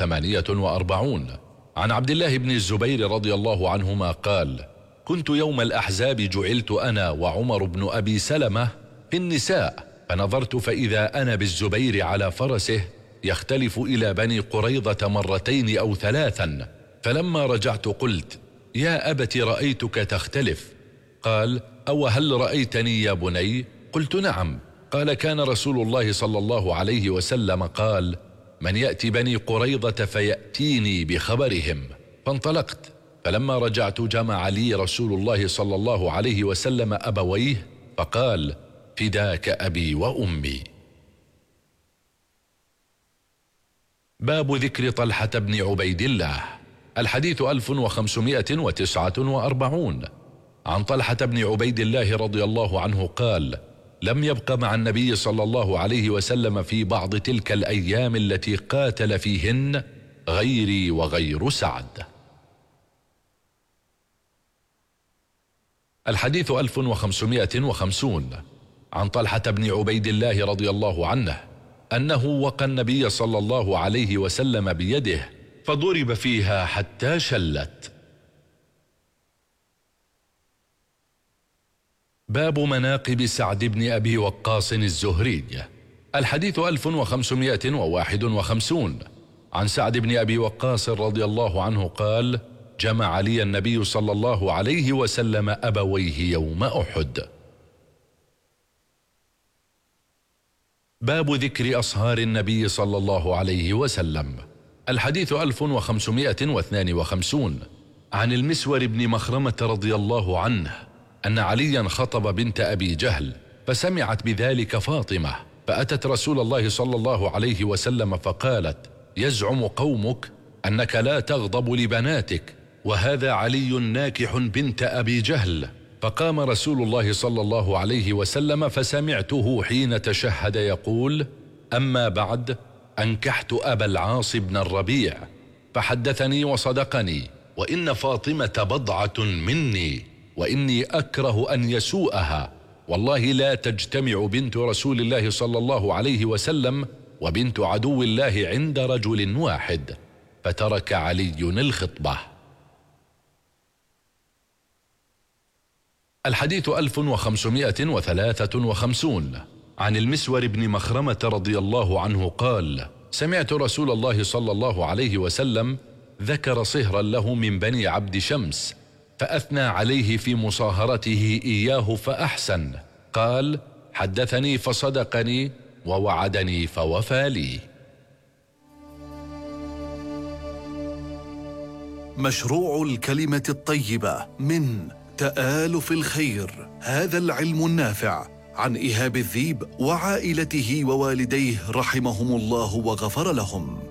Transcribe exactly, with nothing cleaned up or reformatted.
وثمانية وأربعون. عن عبد الله بن الزبير رضي الله عنهما قال: كنت يوم الأحزاب جعلت أنا وعمر بن أبي سلمة في النساء، فنظرت فإذا أنا بالزبير على فرسه يختلف إلى بني قريظة مرتين أو ثلاثا، فلما رجعت قلت: يا أبت رأيتك تختلف. قال: أو هل رأيتني يا بني؟ قلت: نعم. قال: كان رسول الله صلى الله عليه وسلم قال: من يأتي بني قريظة فيأتيني بخبرهم. فانطلقت، فلما رجعت جمع لي رسول الله صلى الله عليه وسلم أبويه فقال: فداك أبي وأمي. باب ذكر طلحة بن عبيد الله. الحديث ألف وخمسمائة وتسعة وأربعون. عن طلحة بن عبيد الله رضي الله عنه قال: لم يبق مع النبي صلى الله عليه وسلم في بعض تلك الأيام التي قاتل فيهن غيري وغير سعد. الحديث ألف وخمسمائة وخمسون. عن طلحة بن عبيد الله رضي الله عنه أنه وقى النبي صلى الله عليه وسلم بيده فضرب فيها حتى شلت. باب مناقب سعد بن أبي وقاص الزهري. الحديث ألف وخمسمائة وواحد وخمسون. عن سعد بن أبي وقاص رضي الله عنه قال: جمع لي النبي صلى الله عليه وسلم أبويه يوم أحد. باب ذكر أصهار النبي صلى الله عليه وسلم. الحديث ألف وخمسمائة واثنان وخمسون. عن المسور بن مخرمة رضي الله عنه أن عليا خطب بنت أبي جهل فسمعت بذلك فاطمة، فأتت رسول الله صلى الله عليه وسلم فقالت: يزعم قومك أنك لا تغضب لبناتك، وهذا علي ناكح بنت أبي جهل. فقام رسول الله صلى الله عليه وسلم فسمعته حين تشهد يقول: أما بعد، أنكحت أبا العاص بن الربيع فحدثني وصدقني، وإن فاطمة بضعة مني، وإني أكره أن يسوءها، والله لا تجتمع بنت رسول الله صلى الله عليه وسلم وبنت عدو الله عند رجل واحد. فترك علي الخطبة. الحديث ألف وخمسمائة وثلاثة وخمسون. عن المسور بن مخرمة رضي الله عنه قال: سمعت رسول الله صلى الله عليه وسلم ذكر صهرا له من بني عبد شمس فأثنى عليه في مصاهرته إياه فأحسن. قال: حدثني فصدقني، ووعدني فوفى لي. مشروع الكلمة الطيبة من تآلف الخير، هذا العلم النافع، عن إيهاب الذيب وعائلته ووالديه رحمهم الله وغفر لهم.